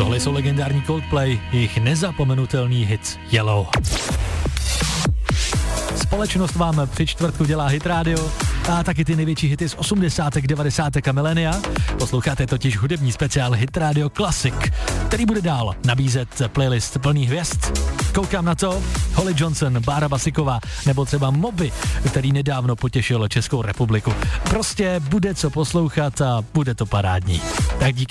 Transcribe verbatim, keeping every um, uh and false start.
Tohle jsou legendární Coldplay, jejich nezapomenutelný hit Yellow. Společnost vám při čtvrtku dělá Hit Radio a taky ty největší hity z osmdesátek, devadesátek a milénia. Posloucháte totiž hudební speciál Hit Radio Classic, který bude dál nabízet playlist plný hvězd. Koukám na to, Holly Johnson, Bára Basiková nebo třeba Moby, který nedávno potěšil Českou republiku. Prostě bude co poslouchat a bude to parádní. Tak díky.